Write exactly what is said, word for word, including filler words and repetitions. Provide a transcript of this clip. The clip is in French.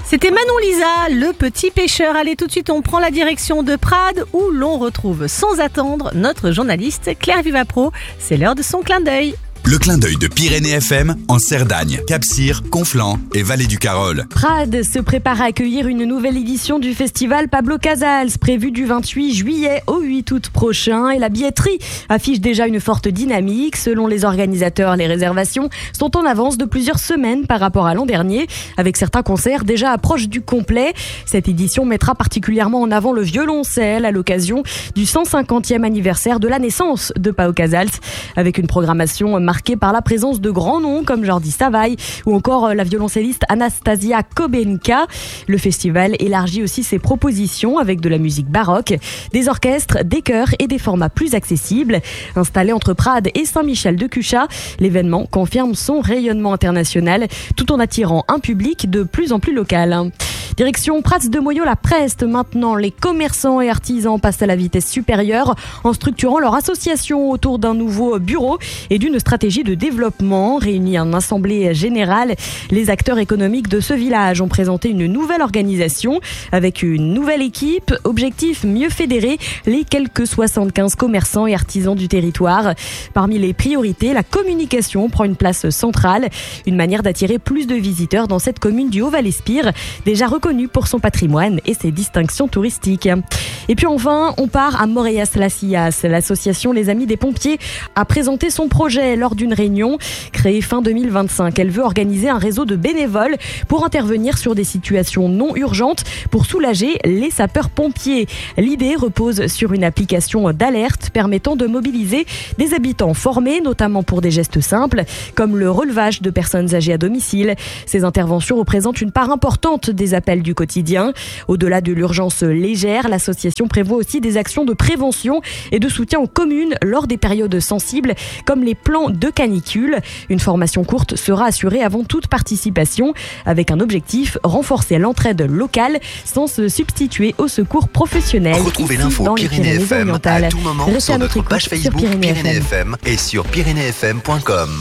C'était Manon Lisa, le petit pêcheur. Allez, tout de suite, on prend la direction de Prades où l'on retrouve sans attendre notre journaliste Claire Vivapro. C'est l'heure de son clin d'œil. Le clin d'œil de Pyrénées F M en Cerdagne, Cap-Cyr, Conflans et Vallée du Carol. Prades se prépare à accueillir une nouvelle édition du festival Pablo Casals, prévu du vingt-huit juillet au huit août prochain. Et la billetterie affiche déjà une forte dynamique. Selon les organisateurs, les réservations sont en avance de plusieurs semaines par rapport à l'an dernier, avec certains concerts déjà proches du complet. Cette édition mettra particulièrement en avant le violoncelle à l'occasion du cent cinquantième anniversaire de la naissance de Pau Casals, avec une programmation marquée par la présence de grands noms comme Jordi Savall ou encore la violoncelliste Anastasia Kobenka. Le festival élargit aussi ses propositions avec de la musique baroque, des orchestres, des chœurs et des formats plus accessibles. Installé entre Prades et Saint-Michel-de-Cuchat, l'événement confirme son rayonnement international tout en attirant un public de plus en plus local. Direction Prats de Moyo-la-Preste. Maintenant, les commerçants et artisans passent à la vitesse supérieure en structurant leur association autour d'un nouveau bureau et d'une stratégie de développement. Réunis en assemblée générale, les acteurs économiques de ce village ont présenté une nouvelle organisation avec une nouvelle équipe. Objectif, mieux fédérer les quelques soixante-quinze commerçants et artisans du territoire. Parmi les priorités, la communication prend une place centrale. Une manière d'attirer plus de visiteurs dans cette commune du Haut-Val-Espire, déjà reconnue pour son patrimoine et ses distinctions touristiques. Et puis enfin, on part à Moréas-las-Illas. L'association Les Amis des Pompiers a présenté son projet lors d'une réunion créée fin deux mille vingt-cinq. Elle veut organiser un réseau de bénévoles pour intervenir sur des situations non urgentes pour soulager les sapeurs-pompiers. L'idée repose sur une application d'alerte permettant de mobiliser des habitants formés, notamment pour des gestes simples, comme le relevage de personnes âgées à domicile. Ces interventions représentent une part importante des appels du quotidien. Au-delà de l'urgence légère, l'association prévoit aussi des actions de prévention et de soutien aux communes lors des périodes sensibles, comme les plans de canicule. Une formation courte sera assurée avant toute participation, avec un objectif, renforcer l'entraide locale sans se substituer au secours professionnel. Retrouvez l'info Pyrénées F M à tout moment sur notre page Facebook Pyrénées F M et sur pyrénées f m point com.